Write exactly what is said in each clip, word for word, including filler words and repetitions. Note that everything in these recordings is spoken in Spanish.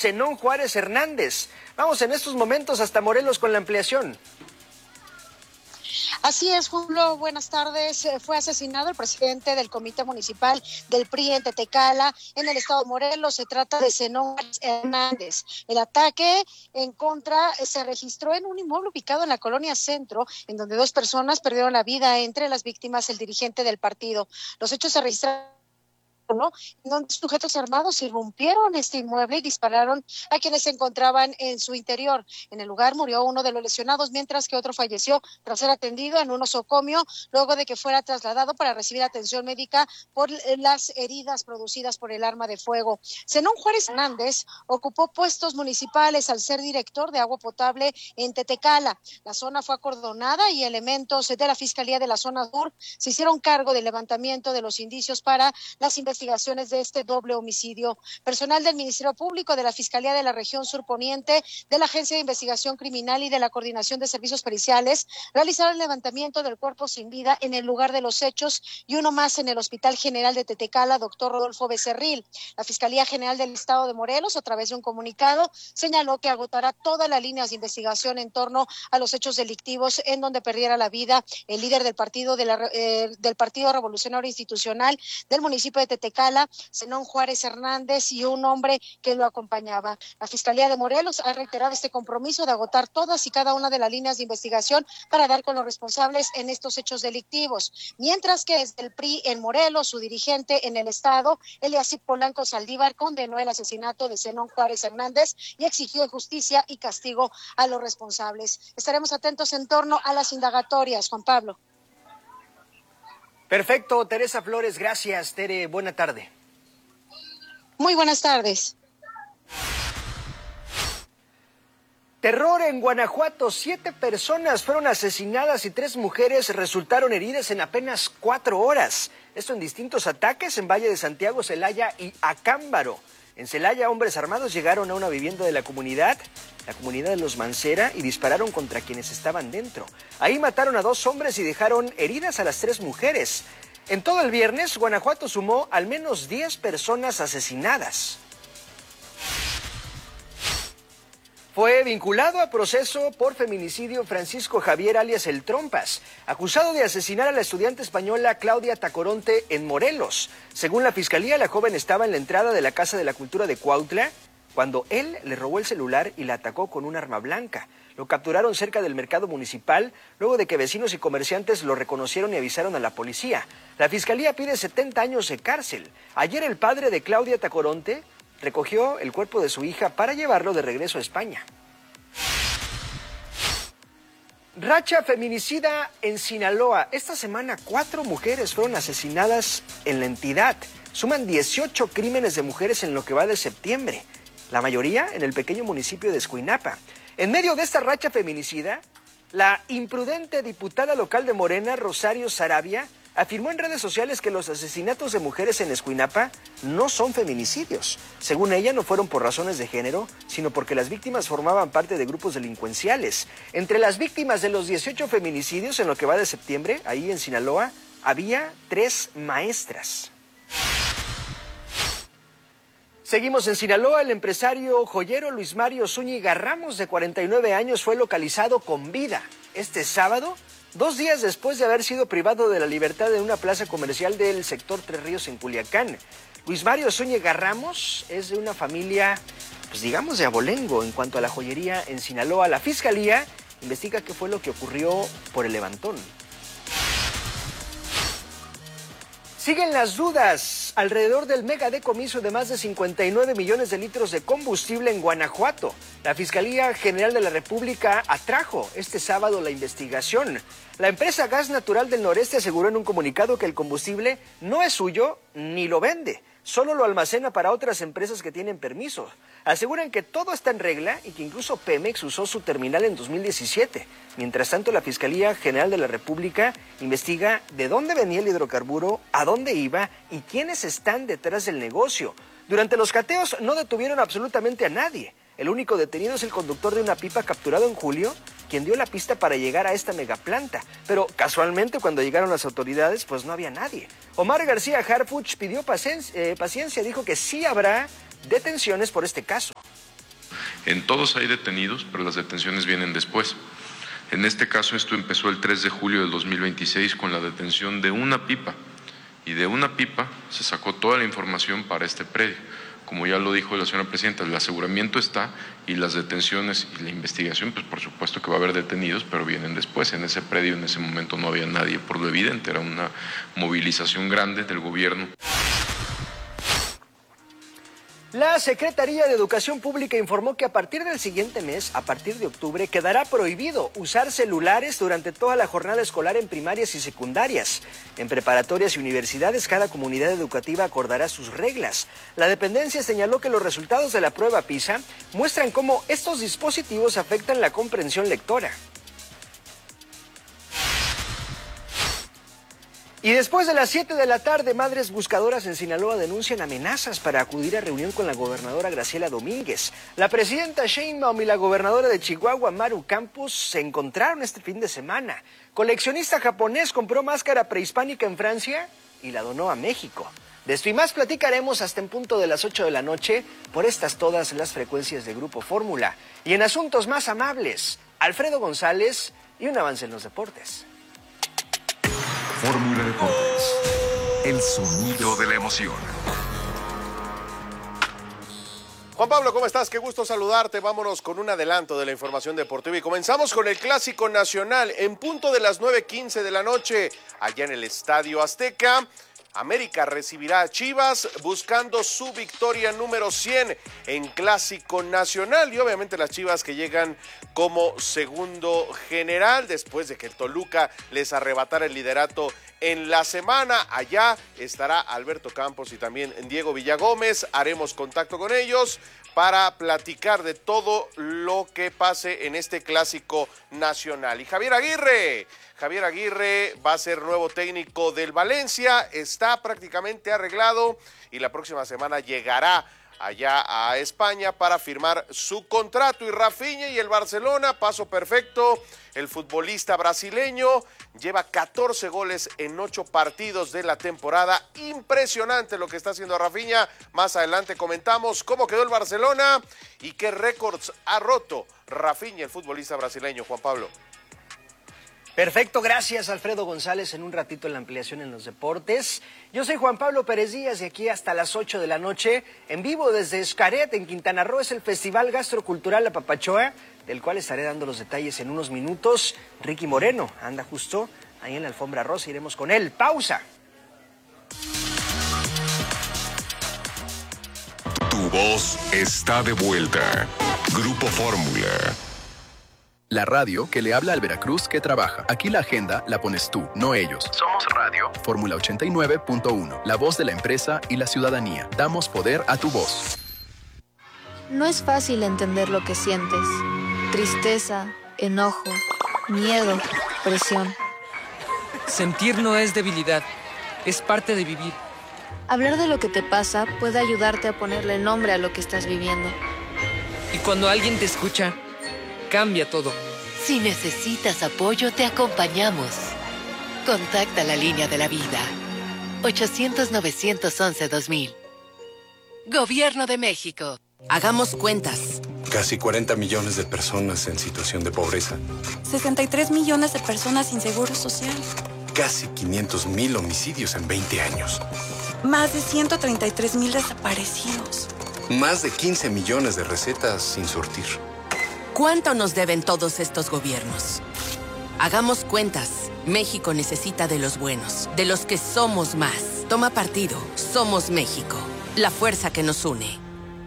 Zenón Juárez Hernández. Vamos en estos momentos hasta Morelos con la ampliación. Así es, Julio, buenas tardes. Fue asesinado el presidente del Comité Municipal del P R I en Tetecala, en el estado de Morelos. Se trata de Zenón Hernández. El ataque en contra se registró en un inmueble ubicado en la colonia Centro, en donde dos personas perdieron la vida, entre las víctimas el dirigente del partido. Los hechos se registraron, ¿no?, donde sujetos armados irrumpieron este inmueble y dispararon a quienes se encontraban en su interior. En el lugar murió uno de los lesionados, mientras que otro falleció tras ser atendido en un osocomio, luego de que fuera trasladado para recibir atención médica por las heridas producidas por el arma de fuego. Zenón Juárez Hernández ocupó puestos municipales al ser director de agua potable en Tetecala. La zona fue acordonada y elementos de la Fiscalía de la Zona Sur se hicieron cargo del levantamiento de los indicios para las investigaciones investigaciones de este doble homicidio. Personal del Ministerio Público, de la Fiscalía de la Región Sur Poniente, de la Agencia de Investigación Criminal y de la Coordinación de Servicios Periciales realizaron el levantamiento del cuerpo sin vida en el lugar de los hechos y uno más en el Hospital General de Tetecala, doctor Rodolfo Becerril. La Fiscalía General del Estado de Morelos, a través de un comunicado, señaló que agotará todas las líneas de investigación en torno a los hechos delictivos en donde perdiera la vida el líder del partido de la, eh, del Partido Revolucionario Institucional del municipio de Tetecala, Zenón Juárez Hernández, y un hombre que lo acompañaba. La Fiscalía de Morelos ha reiterado este compromiso de agotar todas y cada una de las líneas de investigación para dar con los responsables en estos hechos delictivos. Mientras que desde el P R I en Morelos, su dirigente en el estado, Eliasip Polanco Saldívar, condenó el asesinato de Zenón Juárez Hernández y exigió justicia y castigo a los responsables. Estaremos atentos en torno a las indagatorias, Juan Pablo. Perfecto, Teresa Flores, gracias, Tere, buena tarde. Muy buenas tardes. Terror en Guanajuato, siete personas fueron asesinadas y tres mujeres resultaron heridas en apenas cuatro horas. Esto en distintos ataques en Valle de Santiago, Celaya y Acámbaro. En Celaya, hombres armados llegaron a una vivienda de la comunidad, la comunidad de los Mancera, y dispararon contra quienes estaban dentro. Ahí mataron a dos hombres y dejaron heridas a las tres mujeres. En todo el viernes, Guanajuato sumó al menos diez personas asesinadas. Fue vinculado a proceso por feminicidio Francisco Javier alias El Trompas, acusado de asesinar a la estudiante española Claudia Tacoronte en Morelos. Según la Fiscalía, la joven estaba en la entrada de la Casa de la Cultura de Cuautla cuando él le robó el celular y la atacó con un arma blanca. Lo capturaron cerca del mercado municipal, luego de que vecinos y comerciantes lo reconocieron y avisaron a la policía. La Fiscalía pide setenta años de cárcel. Ayer el padre de Claudia Tacoronte recogió el cuerpo de su hija para llevarlo de regreso a España. Racha feminicida en Sinaloa. Esta semana cuatro mujeres fueron asesinadas en la entidad. Suman dieciocho crímenes de mujeres en lo que va de septiembre. La mayoría en el pequeño municipio de Escuinapa. En medio de esta racha feminicida, la imprudente diputada local de Morena, Rosario Sarabia, afirmó en redes sociales que los asesinatos de mujeres en Escuinapa no son feminicidios. Según ella, no fueron por razones de género, sino porque las víctimas formaban parte de grupos delincuenciales. Entre las víctimas de los dieciocho feminicidios en lo que va de septiembre, ahí en Sinaloa, había tres maestras. Seguimos en Sinaloa. El empresario joyero Luis Mario Zúñiga Ramos, de cuarenta y nueve años, fue localizado con vida este sábado, dos días después de haber sido privado de la libertad en una plaza comercial del sector Tres Ríos en Culiacán. Luis Mario Zúñiga Ramos es de una familia, pues digamos, de abolengo en cuanto a la joyería en Sinaloa. La Fiscalía investiga qué fue lo que ocurrió por el levantón. Siguen las dudas alrededor del megadecomiso de más de cincuenta y nueve millones de litros de combustible en Guanajuato. La Fiscalía General de la República atrajo este sábado la investigación. La empresa Gas Natural del Noreste aseguró en un comunicado que el combustible no es suyo ni lo vende, solo lo almacena para otras empresas que tienen permiso. Aseguran que todo está en regla y que incluso Pemex usó su terminal en dos mil diecisiete. Mientras tanto, la Fiscalía General de la República investiga de dónde venía el hidrocarburo, a dónde iba y quiénes están detrás del negocio. Durante los cateos no detuvieron absolutamente a nadie. El único detenido es el conductor de una pipa capturado en julio, quien dio la pista para llegar a esta megaplanta. Pero casualmente, cuando llegaron las autoridades, pues no había nadie. Omar García Harfuch pidió paciencia, eh, paciencia, dijo que sí habrá detenciones por este caso. En todos hay detenidos, pero las detenciones vienen después. En este caso, esto empezó el tres de julio del dos mil veintiséis con la detención de una pipa, y de una pipa se sacó toda la información para este predio. Como ya lo dijo la señora presidenta, el aseguramiento está y las detenciones y la investigación, pues por supuesto que va a haber detenidos, pero vienen después. En ese predio en ese momento no había nadie, por lo evidente, era una movilización grande del gobierno. La Secretaría de Educación Pública informó que a partir del siguiente mes, a partir de octubre, quedará prohibido usar celulares durante toda la jornada escolar en primarias y secundarias. En preparatorias y universidades, cada comunidad educativa acordará sus reglas. La dependencia señaló que los resultados de la prueba PISA muestran cómo estos dispositivos afectan la comprensión lectora. Y después de las siete de la tarde, madres buscadoras en Sinaloa denuncian amenazas para acudir a reunión con la gobernadora Graciela Domínguez. La presidenta Sheinbaum y la gobernadora de Chihuahua, Maru Campos, se encontraron este fin de semana. Coleccionista japonés compró máscara prehispánica en Francia y la donó a México. De esto y más platicaremos hasta en punto de las ocho de la noche por estas todas las frecuencias de Grupo Fórmula. Y en asuntos más amables, Alfredo González y un avance en los deportes. Fórmula Deportes, el sonido de la emoción. Juan Pablo, ¿cómo estás? Qué gusto saludarte. Vámonos con un adelanto de la información deportiva y comenzamos con el Clásico Nacional en punto de las nueve quince de la noche, allá en el Estadio Azteca. América recibirá a Chivas buscando su victoria número cien en Clásico Nacional y obviamente las Chivas que llegan como segundo general después de que el Toluca les arrebatara el liderato en la semana. Allá estará Alberto Campos y también Diego Villagómez. Haremos contacto con ellos para platicar de todo lo que pase en este Clásico Nacional. Y Javier Aguirre, Javier Aguirre va a ser nuevo técnico del Valencia, está prácticamente arreglado y la próxima semana llegará allá a España para firmar su contrato. Y Rafinha y el Barcelona, paso perfecto, el futbolista brasileño lleva catorce goles en ocho partidos de la temporada. Impresionante lo que está haciendo Rafinha. Más adelante comentamos cómo quedó el Barcelona y qué récords ha roto Rafinha, el futbolista brasileño. Juan Pablo. Perfecto, gracias Alfredo González. En un ratito en la ampliación en los deportes. Yo soy Juan Pablo Pérez Díaz y aquí hasta las ocho de la noche, en vivo desde Xcaret, en Quintana Roo, es el Festival Gastrocultural La Papachoa, del cual estaré dando los detalles en unos minutos. Ricky Moreno anda justo ahí en la alfombra rosa, iremos con él. Pausa. Tu voz está de vuelta. Grupo Fórmula. La radio que le habla al Veracruz que trabaja. Aquí la agenda la pones tú, no ellos. Somos Radio. Fórmula ochenta y nueve punto uno. La voz de la empresa y la ciudadanía. Damos poder a tu voz. No es fácil entender lo que sientes. Tristeza, enojo, miedo, presión. Sentir no es debilidad, es parte de vivir. Hablar de lo que te pasa puede ayudarte a ponerle nombre a lo que estás viviendo. Y cuando alguien te escucha, cambia todo. Si necesitas apoyo, te acompañamos. Contacta la línea de la vida. ochocientos, novecientos once, dos mil. Gobierno de México. Hagamos cuentas. Casi cuarenta millones de personas en situación de pobreza. sesenta y tres millones de personas sin seguro social. Casi quinientos mil homicidios en veinte años. Más de ciento treinta y tres mil desaparecidos. Más de quince millones de recetas sin surtir. ¿Cuánto nos deben todos estos gobiernos? Hagamos cuentas. México necesita de los buenos, de los que somos más. Toma partido. Somos México. La fuerza que nos une.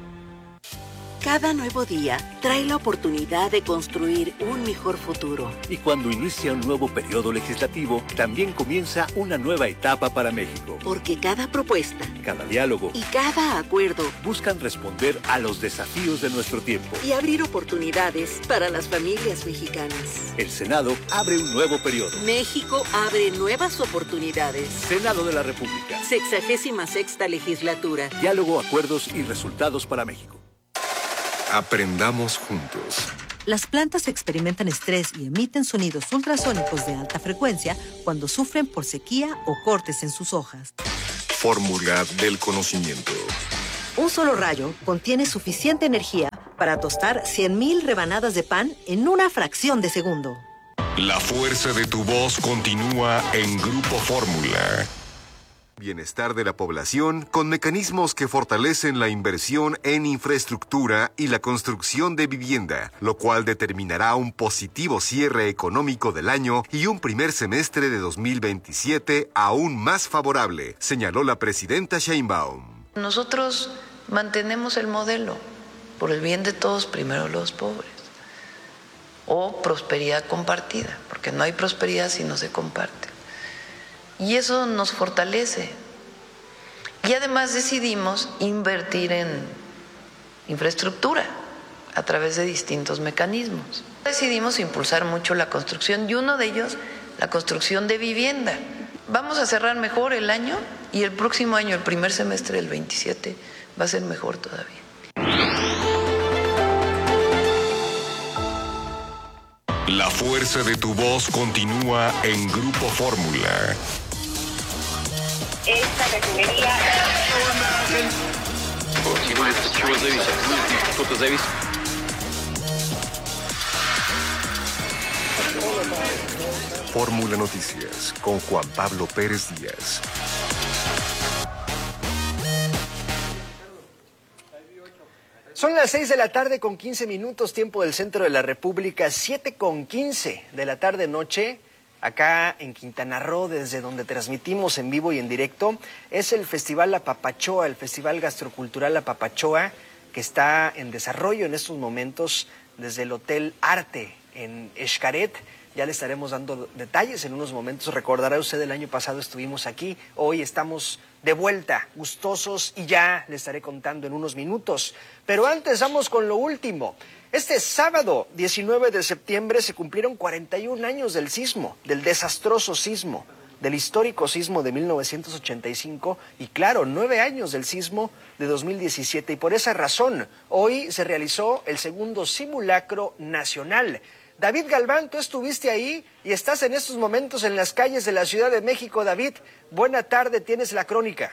Cada nuevo día trae la oportunidad de construir un mejor futuro. Y cuando inicia un nuevo periodo legislativo, también comienza una nueva etapa para México. Porque cada propuesta, cada diálogo y cada acuerdo buscan responder a los desafíos de nuestro tiempo y abrir oportunidades para las familias mexicanas. El Senado abre un nuevo periodo. México abre nuevas oportunidades. Senado de la República. Sexagésima sexta legislatura. Diálogo, acuerdos y resultados para México. Aprendamos juntos. Las plantas experimentan estrés y emiten sonidos ultrasónicos de alta frecuencia cuando sufren por sequía o cortes en sus hojas. Fórmula del conocimiento. Un solo rayo contiene suficiente energía para tostar cien mil rebanadas de pan en una fracción de segundo. La fuerza de tu voz continúa en Grupo Fórmula. Bienestar de la población con mecanismos que fortalecen la inversión en infraestructura y la construcción de vivienda, lo cual determinará un positivo cierre económico del año y un primer semestre de dos mil veintisiete aún más favorable, señaló la presidenta Sheinbaum. Nosotros mantenemos el modelo, por el bien de todos, primero los pobres, o prosperidad compartida, porque no hay prosperidad si no se comparte. Y eso nos fortalece. Y además decidimos invertir en infraestructura a través de distintos mecanismos. Decidimos impulsar mucho la construcción y uno de ellos, la construcción de vivienda. Vamos a cerrar mejor el año y el próximo año, el primer semestre del veintisiete, va a ser mejor todavía. La fuerza de tu voz continúa en Grupo Fórmula. Esta refinería... Fórmula Noticias con Juan Pablo Pérez Díaz. Son las seis de la tarde con quince minutos, tiempo del centro de la República, siete con quince de la tarde-noche. Acá en Quintana Roo, desde donde transmitimos en vivo y en directo, es el Festival La Papachoa, el Festival Gastrocultural La Papachoa, que está en desarrollo en estos momentos desde el Hotel Arte en Xcaret. Ya le estaremos dando detalles en unos momentos. Recordará usted, el año pasado estuvimos aquí, hoy estamos de vuelta, gustosos, y ya le estaré contando en unos minutos. Pero antes vamos con lo último. Este sábado, diecinueve de septiembre, se cumplieron cuarenta y un años del sismo, del desastroso sismo, del histórico sismo de mil novecientos ochenta y cinco y, claro, nueve años del sismo de dos mil diecisiete. Y por esa razón, hoy se realizó el segundo simulacro nacional. David Galván, tú estuviste ahí y estás en estos momentos en las calles de la Ciudad de México. David, buena tarde, tienes la crónica.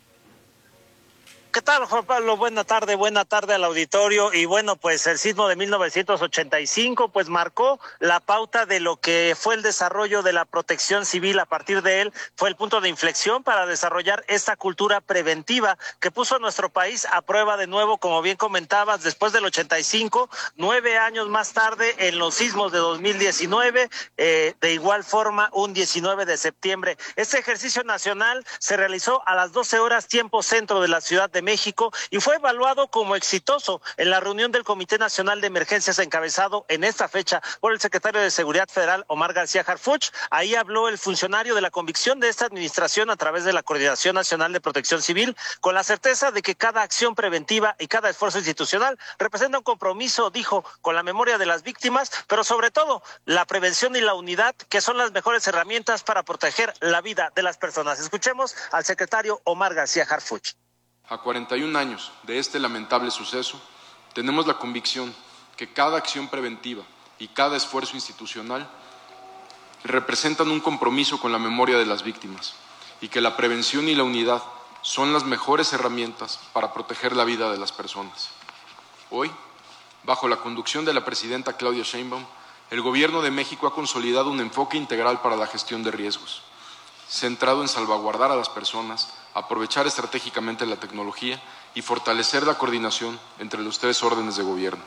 ¿Qué tal, Juan Pablo? Buena tarde, buena tarde al auditorio. Y bueno, pues el sismo de mil novecientos ochenta y cinco pues marcó la pauta de lo que fue el desarrollo de la protección civil. A partir de él fue el punto de inflexión para desarrollar esta cultura preventiva que puso a nuestro país a prueba de nuevo, como bien comentabas, después del ochenta y cinco, nueve años más tarde en los sismos de dos mil diecinueve, eh, de igual forma un diecinueve de septiembre. Este ejercicio nacional se realizó a las doce horas tiempo centro de la Ciudad de México y fue evaluado como exitoso en la reunión del Comité Nacional de Emergencias encabezado en esta fecha por el secretario de Seguridad Federal, Omar García Harfuch. Ahí habló el funcionario de la convicción de esta administración a través de la Coordinación Nacional de Protección Civil, con la certeza de que cada acción preventiva y cada esfuerzo institucional representa un compromiso, dijo, con la memoria de las víctimas, pero sobre todo la prevención y la unidad, que son las mejores herramientas para proteger la vida de las personas. Escuchemos al secretario Omar García Harfuch. A cuarenta y un años de este lamentable suceso, tenemos la convicción que cada acción preventiva y cada esfuerzo institucional representan un compromiso con la memoria de las víctimas y que la prevención y la unidad son las mejores herramientas para proteger la vida de las personas. Hoy, bajo la conducción de la presidenta Claudia Sheinbaum, el Gobierno de México ha consolidado un enfoque integral para la gestión de riesgos, centrado en salvaguardar a las personas, aprovechar estratégicamente la tecnología y fortalecer la coordinación entre los tres órdenes de gobierno.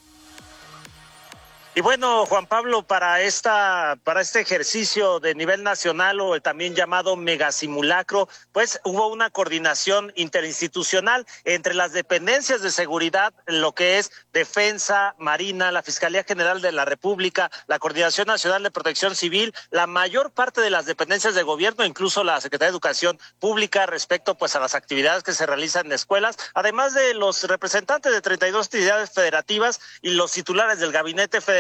Y bueno, Juan Pablo, para esta, para este ejercicio de nivel nacional o el también llamado megasimulacro, pues hubo una coordinación interinstitucional entre las dependencias de seguridad, lo que es Defensa, Marina, la Fiscalía General de la República, la Coordinación Nacional de Protección Civil, la mayor parte de las dependencias de gobierno, incluso la Secretaría de Educación Pública, respecto pues a las actividades que se realizan en escuelas, además de los representantes de treinta y dos entidades federativas y los titulares del Gabinete Federal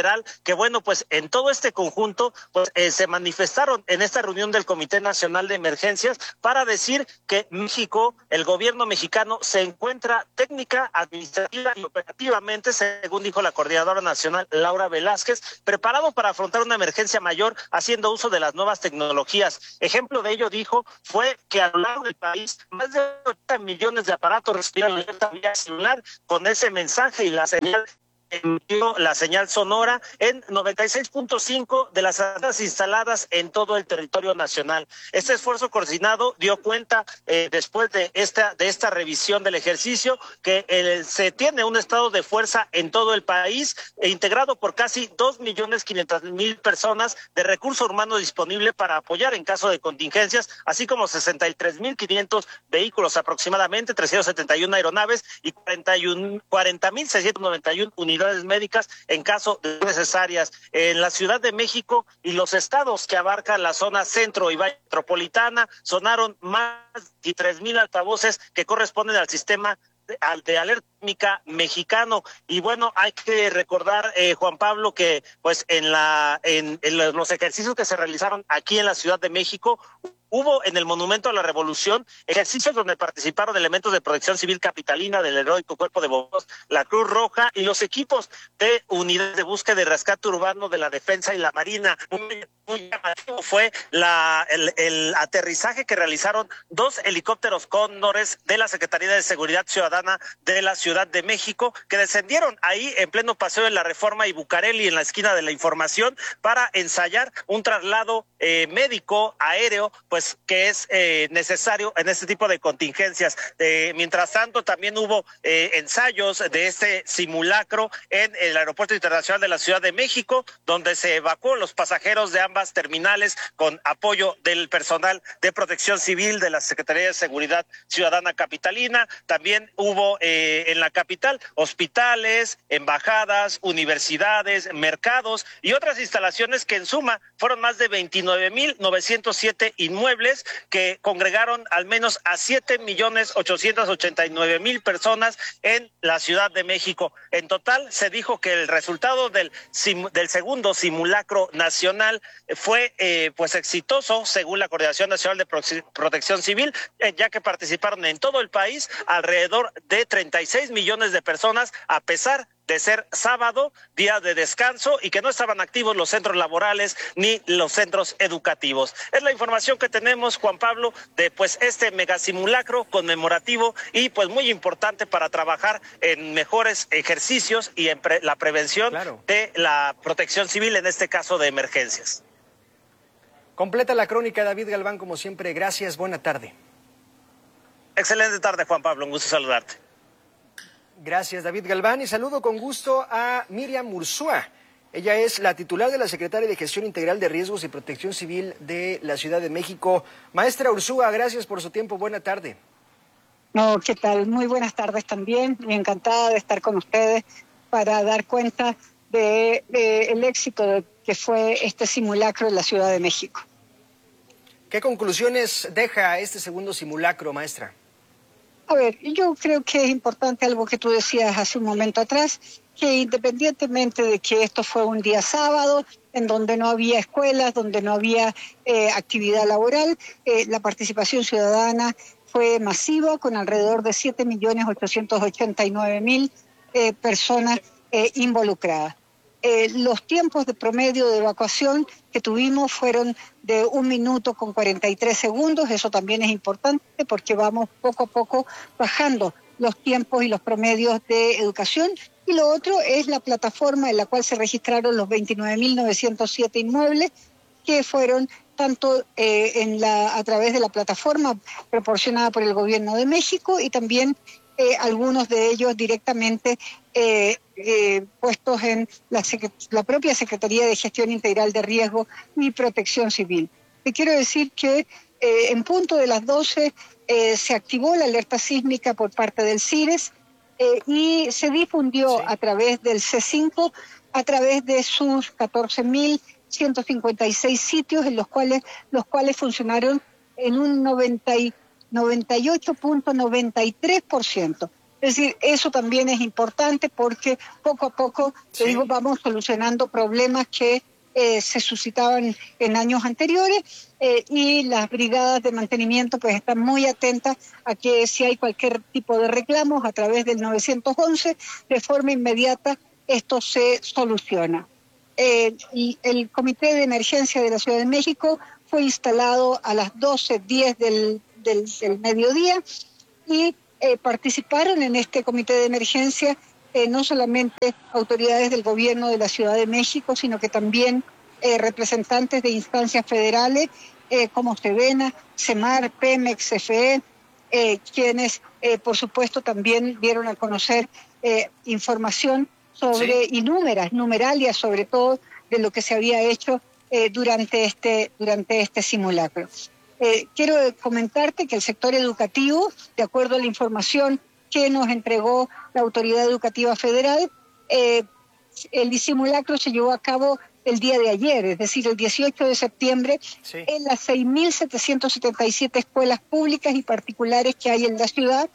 Federal, que bueno, pues en todo este conjunto, pues eh, se manifestaron en esta reunión del Comité Nacional de Emergencias para decir que México, el gobierno mexicano, se encuentra técnica, administrativa y operativamente, según dijo la coordinadora nacional Laura Velázquez, preparado para afrontar una emergencia mayor haciendo uso de las nuevas tecnologías. Ejemplo de ello, dijo, fue que a lo largo del país más de ochenta millones de aparatos respiran alerta vía celular con ese mensaje y la señal emitió la señal sonora en noventa y seis punto cinco de las antenas instaladas en todo el territorio nacional. Este esfuerzo coordinado dio cuenta eh, después de esta de esta revisión del ejercicio que eh, se tiene un estado de fuerza en todo el país e integrado por casi dos millones quinientas mil personas de recurso humano disponible para apoyar en caso de contingencias, así como sesenta y tres mil quinientos vehículos aproximadamente, trescientas setenta y una aeronaves y cuarenta mil seiscientas noventa y una unidades médicas en caso de necesarias. En la Ciudad de México y los estados que abarcan la zona centro y valle metropolitana sonaron más de tres mil altavoces que corresponden al sistema de alerta sísmica mexicano. Y bueno, hay que recordar, eh, Juan Pablo, que pues en la en, en los ejercicios que se realizaron aquí en la Ciudad de México, hubo en el Monumento a la Revolución ejercicios donde participaron elementos de Protección Civil Capitalina, del heroico Cuerpo de Bomberos, la Cruz Roja y los equipos de unidades de búsqueda y rescate urbano de la Defensa y la Marina. Muy, muy llamativo fue la, el, el aterrizaje que realizaron dos helicópteros Cóndores de la Secretaría de Seguridad Ciudadana de la Ciudad de México, que descendieron ahí en pleno Paseo de la Reforma y Bucareli, en la esquina de la Información, para ensayar un traslado eh, médico aéreo, pues que es eh, necesario en este tipo de contingencias. Eh, mientras tanto, también hubo eh, ensayos de este simulacro en el Aeropuerto Internacional de la Ciudad de México, donde se evacuó los pasajeros de ambas terminales con apoyo del personal de Protección Civil de la Secretaría de Seguridad Ciudadana Capitalina. También hubo eh, en la capital hospitales, embajadas, universidades, mercados y otras instalaciones que en suma fueron más de veintinueve mil novecientos siete inmuebles que congregaron al menos a siete millones ochocientos ochenta y nueve mil personas en la Ciudad de México. En total, se dijo que el resultado del, sim, del segundo simulacro nacional fue eh, pues exitoso, según la Coordinación Nacional de Pro Protección Civil, eh, ya que participaron en todo el país alrededor de treinta y seis millones de personas, a pesar de ser sábado, día de descanso, y que no estaban activos los centros laborales ni los centros educativos. Es la información que tenemos, Juan Pablo, de pues este megasimulacro conmemorativo y pues muy importante para trabajar en mejores ejercicios y en pre la prevención claro. de la protección civil, en este caso de emergencias. Completa la crónica, David Galván, como siempre. Gracias, buena tarde. Excelente tarde, Juan Pablo, un gusto saludarte. Gracias, David Galván, y saludo con gusto a Miriam Ursúa. Ella es la titular de la Secretaría de Gestión Integral de Riesgos y Protección Civil de la Ciudad de México. Maestra Ursúa, gracias por su tiempo. Buena tarde. No, ¿qué tal? Muy buenas tardes también. Y encantada de estar con ustedes para dar cuenta de, de el éxito de, que fue este simulacro en la Ciudad de México. ¿Qué conclusiones deja este segundo simulacro, maestra? A ver, yo creo que es importante algo que tú decías hace un momento atrás, que independientemente de que esto fue un día sábado, en donde no había escuelas, donde no había eh, actividad laboral, eh, la participación ciudadana fue masiva, con alrededor de siete millones ochocientos ochenta y nueve mil eh, personas eh, involucradas. Eh, los tiempos de promedio de evacuación que tuvimos fueron de un minuto con cuarenta y tres segundos, eso también es importante porque vamos poco a poco bajando los tiempos y los promedios de educación. Y lo otro es la plataforma en la cual se registraron los veintinueve mil novecientos siete inmuebles, que fueron tanto eh, en la, a través de la plataforma proporcionada por el Gobierno de México y también eh, algunos de ellos directamente eh, eh, puestos en la, la propia Secretaría de Gestión Integral de Riesgo y Protección Civil. Te quiero decir que eh, en punto de las doce eh, se activó la alerta sísmica por parte del CIRES eh, y se difundió sí. a través del C cinco, a través de sus catorce mil ciento cincuenta y seis sitios, en los cuales, los cuales funcionaron en un noventa y ocho punto noventa y tres por ciento. Es decir, eso también es importante porque poco a poco, sí. te digo, vamos solucionando problemas que eh, se suscitaban en años anteriores eh, y las brigadas de mantenimiento pues están muy atentas a que si hay cualquier tipo de reclamos a través del nueve once, de forma inmediata esto se soluciona. Eh, y el Comité de Emergencia de la Ciudad de México fue instalado a las doce diez del, del, del mediodía y eh, participaron en este Comité de Emergencia eh, no solamente autoridades del gobierno de la Ciudad de México, sino que también eh, representantes de instancias federales eh, como Sedena, Semar, Pemex, C F E, eh, quienes eh, por supuesto también dieron a conocer eh, información sobre, sí. y números, numeralias sobre todo de lo que se había hecho eh, durante, este, durante este simulacro. Eh, quiero comentarte que el sector educativo, de acuerdo a la información que nos entregó la Autoridad Educativa Federal, eh, el simulacro se llevó a cabo el día de ayer, es decir, el dieciocho de septiembre, sí. en las seis mil setecientas setenta y siete escuelas públicas y particulares que hay en la ciudad,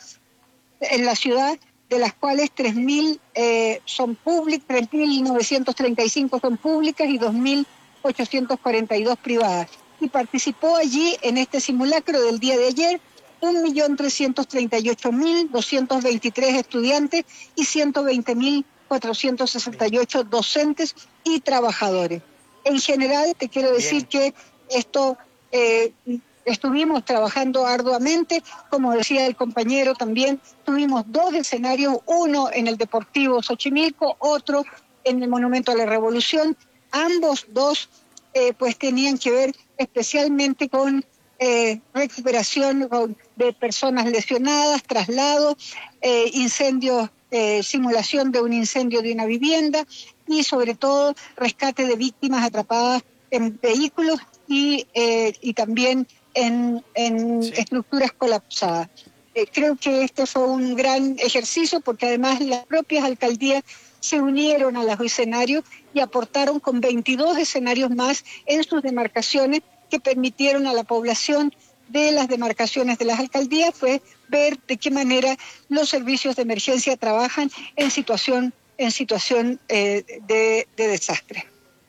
en la ciudad, de las cuales tres mil eh, son públicas, tres mil novecientas treinta y cinco son públicas y dos mil ochocientas cuarenta y dos privadas. Y participó allí en este simulacro del día de ayer un millón trescientos treinta y ocho mil doscientos veintitrés estudiantes y ciento veinte mil cuatrocientos sesenta y ocho docentes y trabajadores. En general, te quiero decir Bien. que esto eh, estuvimos trabajando arduamente, como decía el compañero también, tuvimos dos escenarios, uno en el Deportivo Xochimilco, otro en el Monumento a la Revolución, ambos dos eh, pues tenían que ver especialmente con eh, recuperación de personas lesionadas, traslados, eh, incendios, eh, simulación de un incendio de una vivienda y sobre todo rescate de víctimas atrapadas en vehículos y, eh, y también en, en sí. estructuras colapsadas. Eh, creo que este fue un gran ejercicio porque además las propias alcaldías se unieron a los escenarios y aportaron con veintidós escenarios más en sus demarcaciones que permitieron a la población de las demarcaciones de las alcaldías fue ver de qué manera los servicios de emergencia trabajan en situación, en situación eh, de, de desastre.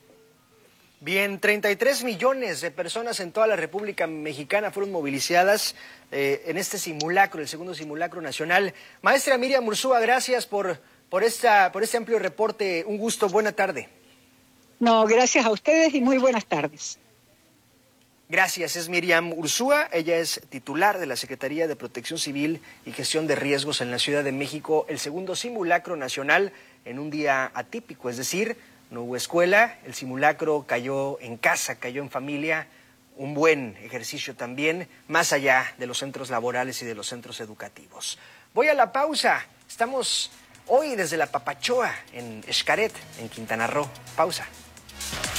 Bien, treinta y tres millones de personas en toda la República Mexicana fueron movilizadas eh, en este simulacro, el segundo simulacro nacional. Maestra Miriam Ursúa, gracias por, por, esta, por este amplio reporte. Un gusto, buena tarde. No, gracias a ustedes y muy buenas tardes. Gracias, es Miriam Ursúa, ella es titular de la Secretaría de Protección Civil y Gestión de Riesgos en la Ciudad de México, el segundo simulacro nacional en un día atípico, es decir, no hubo escuela, el simulacro cayó en casa, cayó en familia, un buen ejercicio también, más allá de los centros laborales y de los centros educativos. Voy a la pausa, estamos hoy desde la Papachoa en Xcaret, en Quintana Roo, pausa.